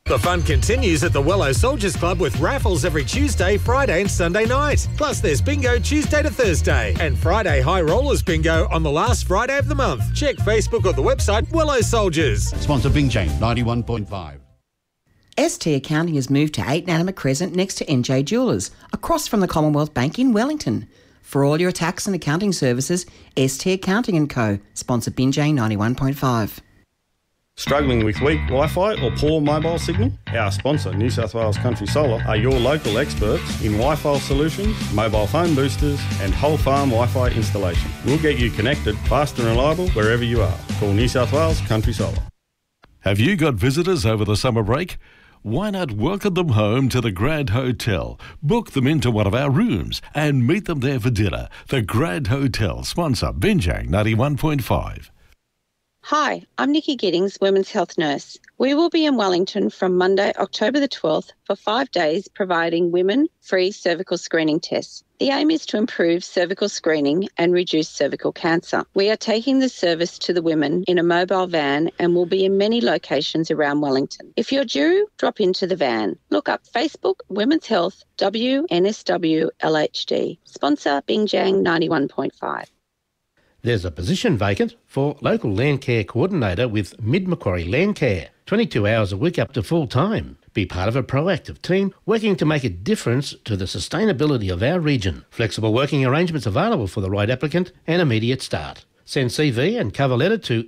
The fun continues at the Wello Soldiers Club with raffles every Tuesday, Friday and Sunday night. Plus there's bingo Tuesday to Thursday and Friday High Rollers bingo on the last Friday of the month. Check Facebook or the website Wello Soldiers. Sponsor Bingjang 91.5. ST Accounting has moved to 8 Nanama Crescent next to NJ Jewellers, across from the Commonwealth Bank in Wellington. For all your tax and accounting services, ST Accounting & Co. Sponsor Bingjang 91.5. Struggling with weak Wi-Fi or poor mobile signal? Our sponsor, New South Wales Country Solar, are your local experts in Wi-Fi solutions, mobile phone boosters and whole farm Wi-Fi installation. We'll get you connected fast and reliable wherever you are. Call New South Wales Country Solar. Have you got visitors over the summer break? Why not welcome them home to the Grand Hotel? Book them into one of our rooms and meet them there for dinner. The Grand Hotel, sponsor Bingjang 91.5. Hi, I'm Nikki Giddings, Women's Health Nurse. We will be in Wellington from Monday, October the 12th for 5 days providing women free cervical screening tests. The aim is to improve cervical screening and reduce cervical cancer. We are taking the service to the women in a mobile van and will be in many locations around Wellington. If you're due, drop into the van. Look up Facebook Women's Health WNSW LHD. Sponsor Bingjang 91.5. There's a position vacant for local land care coordinator with Mid Macquarie Land Care. 22 hours a week up to full time. Be part of a proactive team working to make a difference to the sustainability of our region. Flexible working arrangements available for the right applicant and immediate start. Send CV and cover letter to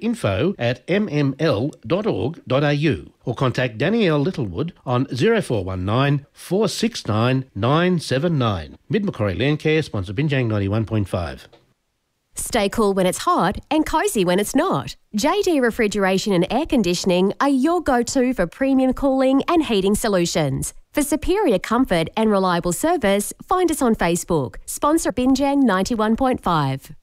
info@mml.org.au or contact Danielle Littlewood on 0419 469 979. Mid Macquarie Land Care, sponsor Bingjang 91.5. Stay cool when it's hot and cosy when it's not. JD Refrigeration and Air Conditioning are your go-to for premium cooling and heating solutions. For superior comfort and reliable service, find us on Facebook. Sponsor Bingjang 91.5.